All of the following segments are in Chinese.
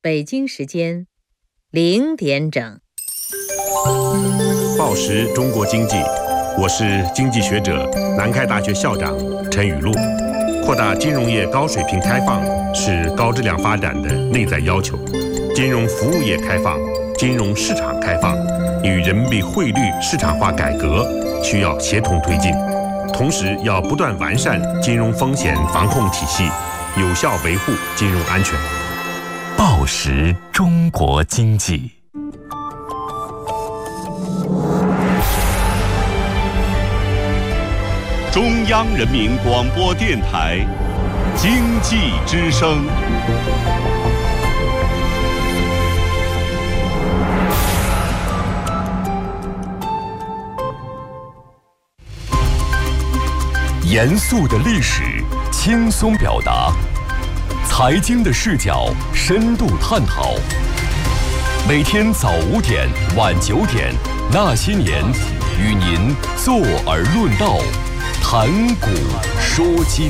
北京时间0点整。 报时中国经济，我是经济学者、南开大学校长陈雨露。扩大金融业高水平开放是高质量发展的内在要求。金融服务业开放、金融市场开放与人民币汇率市场化改革需要协同推进，同时要不断完善金融风险防控体系，有效维护金融安全。 报时中国经济。 中央人民广播电台经济之声。 严肃的历史，轻松表达；财经的视角，深度探讨。每天早5点、晚9点，那些年，与您坐而论道，谈古说今。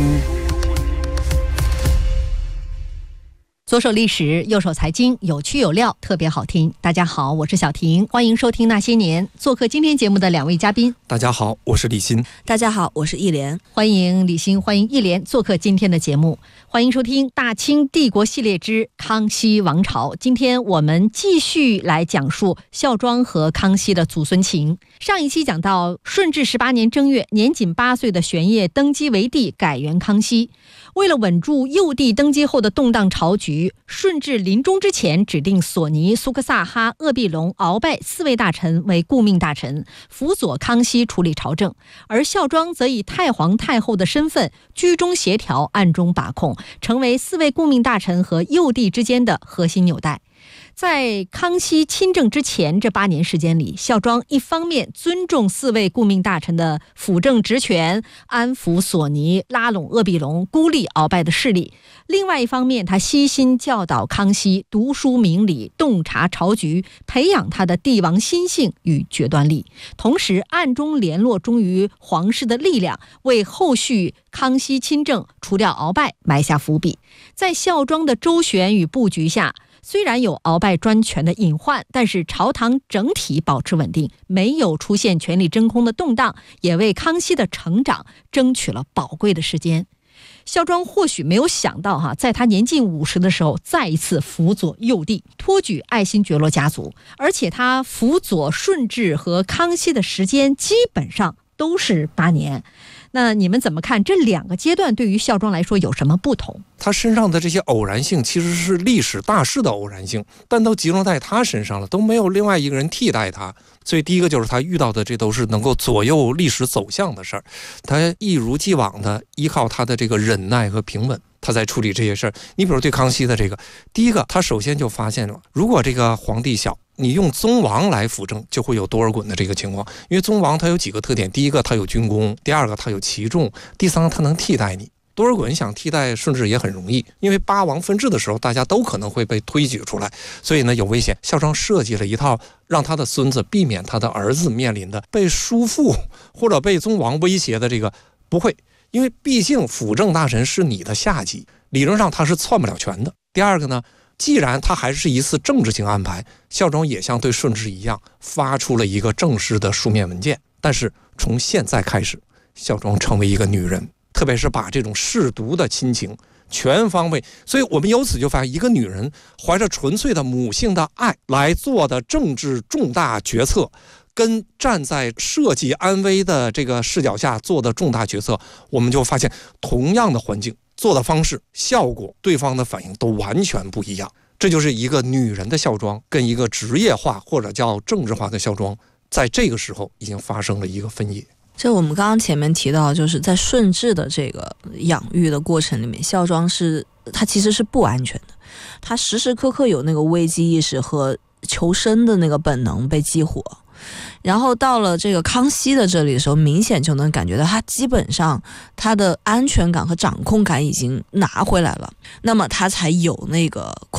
左手历史，右手财经，有趣有料，特别好听。大家好，我是小婷，欢迎收听那些年。做客今天节目的2位嘉宾， 大家好，我是李欣。 大家好，我是易莲。 欢迎李欣，欢迎易莲做客今天的节目。欢迎收听大清帝国系列之康熙王朝。今天我们继续来讲述孝庄和康熙的祖孙情。上一期讲到顺治18年正月，年仅8岁的玄烨登基为帝，改元康熙。为了稳住幼帝登基后的动荡朝局，顺治临终之前指定索尼、苏克萨哈、鄂必隆、鳌拜4位大臣为顾命大臣，辅佐康熙处理朝政，而孝庄则以太皇太后的身份居中协调，暗中把控，成为4位顾命大臣和幼帝之间的核心纽带。在康熙亲政之前这8年时间里，孝庄一方面尊重4位顾命大臣的辅政职权，安抚索尼，拉拢鄂必隆，孤立鳌拜的势力；另外一方面，他悉心教导康熙读书明理，洞察朝局，培养他的帝王心性与决断力，同时暗中联络忠于皇室的力量，为后续康熙亲政除掉鳌拜埋下伏笔。在孝庄的周旋与布局下，虽然有鳌拜专权的隐患，但是朝堂整体保持稳定，没有出现权力真空的动荡，也为康熙的成长争取了宝贵的时间。孝庄或许没有想到在他年近50的时候，再一次辅佐幼帝，托举爱新觉罗家族，而且他辅佐顺治和康熙的时间基本上都是8年。那你们怎么看这2个阶段对于孝庄来说有什么不同？ 他身上的这些偶然性其实是历史大势的偶然性，但都集中在他身上了，都没有另外一个人替代他。所以第一个就是他遇到的这都是能够左右历史走向的事儿，他一如既往的依靠他的这个忍耐和平稳，他在处理这些事儿。你比如对康熙的这个，第一个他首先就发现了，如果这个皇帝小，你用宗王来辅政，就会有多尔衮的这个情况。因为宗王他有几个特点，第一个他有军功，第二个他有骑重，第三个他能替代你。多尔衮想替代顺治也很容易，因为8王分治的时候大家都可能会被推举出来，所以呢有危险。孝庄设计了一套让他的孙子避免他的儿子面临的被叔父或者被宗王威胁的这个不会，因为毕竟辅政大臣是你的下级，理论上他是篡不了权的。第二个呢，既然他还是一次政治性安排，孝庄也像对顺治一样发出了一个正式的书面文件，但是从现在开始，孝庄成为一个女人，特别是把这种氏族的亲情全方位，所以我们由此就发现，一个女人怀着纯粹的母性的爱来做的政治重大决策，跟站在社稷安危的这个视角下做的重大决策，我们就发现同样的环境做的方式效果，对方的反应都完全不一样。这就是一个女人的孝庄跟一个职业化或者叫政治化的孝庄，在这个时候已经发生了一个分野。 就我们刚刚前面提到，就是在顺治的这个养育的过程里面，孝庄他其实是不安全的，他时时刻刻有那个危机意识和求生的那个本能被激活。然后到了这个康熙的这里的时候，明显就能感觉到他基本上他的安全感和掌控感已经拿回来了，那么他才有那个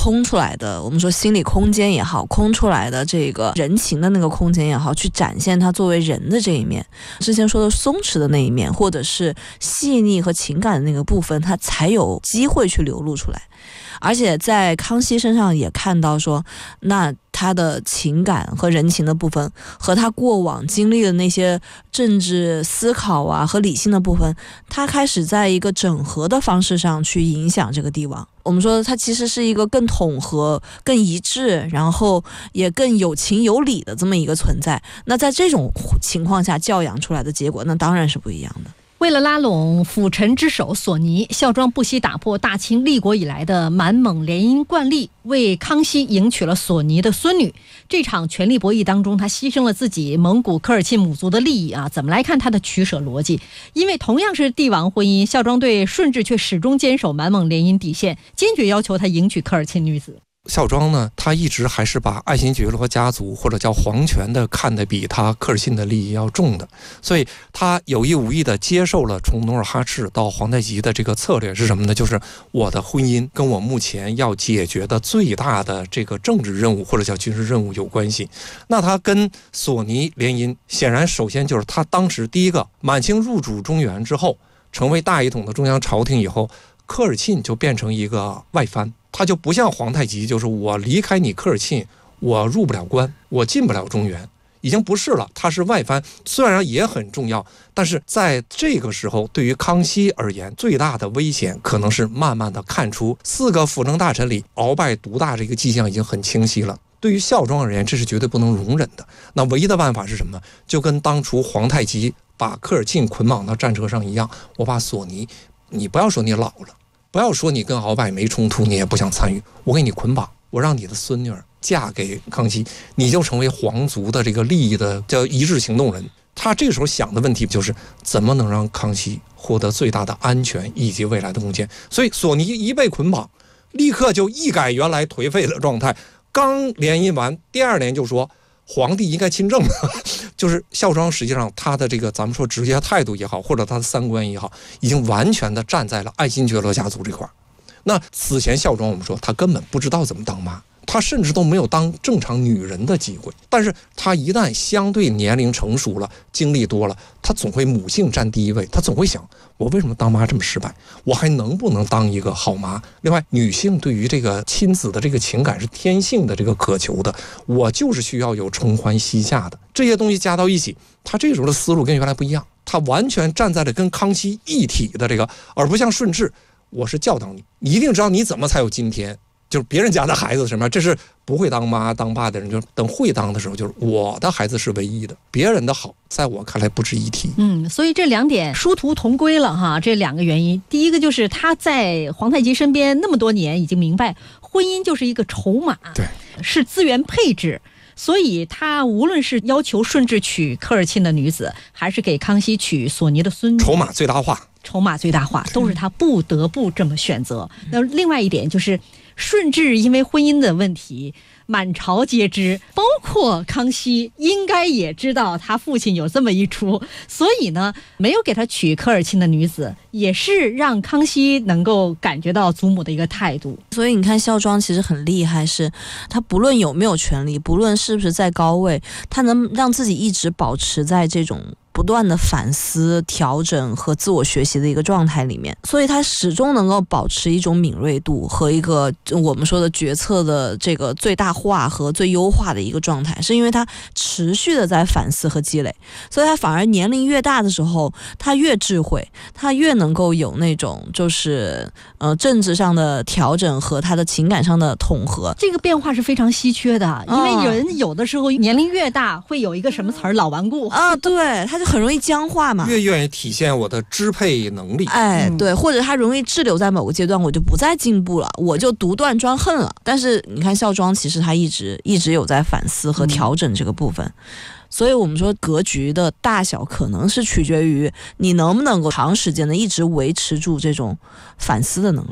空出来的，我们说心理空间也好，空出来的这个人情的那个空间也好，去展现他作为人的这一面，之前说的松弛的那一面，或者是细腻和情感的那个部分，他才有机会去流露出来。而且在康熙身上也看到说，那他的情感和人情的部分和他过往经历的那些政治思考啊和理性的部分，他开始在一个整合的方式上去影响这个帝王。我们说他其实是一个更统合、更一致，然后也更有情有理的这么一个存在。那在这种情况下教养出来的结果，那当然是不一样的。 为了拉拢辅臣之首索尼，孝庄不惜打破大清立国以来的满蒙联姻惯例，为康熙迎娶了索尼的孙女。这场权力博弈当中，他牺牲了自己蒙古科尔沁母族的利益啊！怎么来看他的取舍逻辑？因为同样是帝王婚姻，孝庄对顺治却始终坚守满蒙联姻底线，坚决要求他迎娶科尔沁女子。 孝庄呢，他一直还是把爱新觉罗家族或者叫皇权的看得比他科尔沁的利益要重的，所以他有意无意的接受了从努尔哈赤到皇太极的这个策略是什么呢？就是我的婚姻跟我目前要解决的最大的这个政治任务或者叫军事任务有关系。那他跟索尼联姻，显然首先就是他当时第一个，满清入主中原之后，成为大一统的中央朝廷以后，科尔沁就变成一个外藩。他就不像皇太极，就是我离开你科尔沁，我入不了关，我进不了中原，已经不是了。他是外藩，虽然也很重要，但是在这个时候，对于康熙而言，最大的危险可能是慢慢的看出4个辅政大臣里鳌拜独大这个迹象已经很清晰了。对于孝庄而言，这是绝对不能容忍的。那唯一的办法是什么？就跟当初皇太极把科尔沁捆绑到战车上一样，我把索尼，你不要说你老了，不要说你跟鳌拜没冲突，你也不想参与，我给你捆绑，我让你的孙女儿嫁给康熙，你就成为皇族的这个利益的叫一致行动人。他这个时候想的问题就是怎么能让康熙获得最大的安全以及未来的空间。所以索尼一被捆绑，立刻就一改原来颓废的状态，刚联姻完第2年就说皇帝应该亲政就是孝庄实际上他的这个咱们说直接态度也好，或者他的三观也好，已经完全的站在了爱新觉罗家族这块。那此前孝庄我们说他根本不知道怎么当妈，他甚至都没有当正常女人的机会。但是他一旦相对年龄成熟了，经历多了，他总会母性占第一位，他总会想我为什么当妈这么失败，我还能不能当一个好妈。另外女性对于这个亲子的这个情感是天性的这个渴求的，我就是需要有承欢膝下的这些东西加到一起，他这时候的思路跟原来不一样，他完全站在了跟康熙一体的这个，而不像顺治我是教导你，你一定知道你怎么才有今天，就是别人家的孩子什么，这是不会当妈当爸的人，就等会当的时候，就是我的孩子是唯一的，别人的好在我看来不值一提。 所以这2点殊途同归了哈。这2个原因，第一个就是他在皇太极身边那么多年，已经明白婚姻就是一个筹码， 对， 是资源配置。所以他无论是要求顺治娶科尔沁的女子，还是给康熙娶索尼的孙女， 筹码最大化， 都是他不得不这么选择。那另外一点就是顺治因为婚姻的问题满朝皆知，包括康熙应该也知道他父亲有这么一出，所以呢没有给他娶科尔沁的女子，也是让康熙能够感觉到祖母的一个态度。 所以你看孝庄其实很厉害，是他不论有没有权利，不论是不是在高位，他能让自己一直保持在这种不断的反思、调整和自我学习的一个状态里面，所以他始终能够保持一种敏锐度和一个我们说的决策的这个最大化和最优化的一个状态，是因为他持续的在反思和积累，所以他反而年龄越大的时候，他越智慧，他越能够有那种就是政治上的调整和他的情感上的统合。 这个变化是非常稀缺的，因为人有的时候年龄越大会有一个什么词儿老顽固啊，对，他就很容易僵化嘛， 越愿意体现我的支配能力， 对，或者他容易滞留在某个阶段，我就不再进步了，我就独断专横了。但是你看孝庄其实他一直有在反思和调整这个部分，所以我们说格局的大小可能是取决于你能不能够长时间的一直维持住这种反思的能力。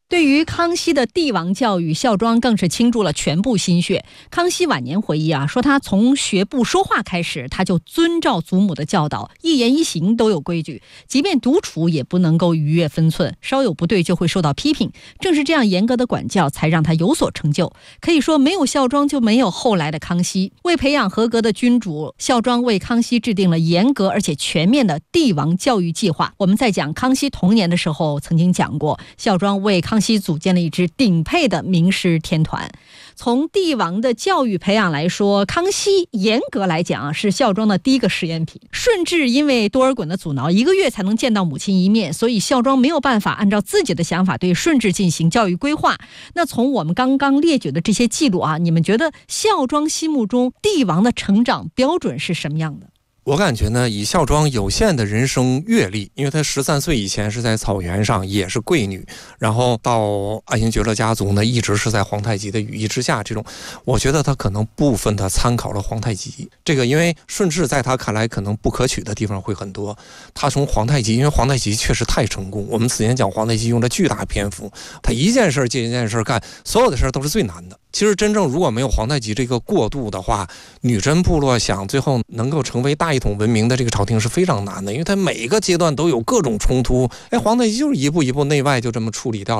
对于康熙的帝王教育，孝庄更是倾注了全部心血。康熙晚年回忆说他从学步说话开始，他就遵照祖母的教导，一言一行都有规矩，即便独处也不能够逾越分寸，稍有不对就会受到批评。正是这样严格的管教，才让他有所成就。可以说，没有孝庄就没有后来的康熙。为培养合格的君主，孝庄为康熙制定了严格而且全面的帝王教育计划。我们在讲康熙童年的时候曾经讲过，孝庄为康熙组建了一支顶配的名师天团。从帝王的教育培养来说，康熙严格来讲是孝庄的第一个实验品。顺治因为多尔衮的阻挠，1个月才能见到母亲一面，所以孝庄没有办法按照自己的想法对顺治进行教育规划。那从我们刚刚列举的这些记录你们觉得孝庄心目中帝王的成长标准是什么样的？ 我感觉呢，以孝庄有限的人生阅历，因为她13岁以前是在草原上，也是贵女，然后到爱新觉罗家族呢，一直是在皇太极的羽翼之下。这种，我觉得她可能部分的参考了皇太极。这个，因为顺治在他看来可能不可取的地方会很多。他从皇太极，因为皇太极确实太成功，我们此前讲皇太极用了巨大篇幅，他一件事接一件事干，所有的事都是最难的。其实真正如果没有皇太极这个过渡的话，女真部落想最后能够成为大一统文明的这个朝廷是非常难的，因为它每个阶段都有各种冲突。皇太极就是一步一步内外就这么处理掉了。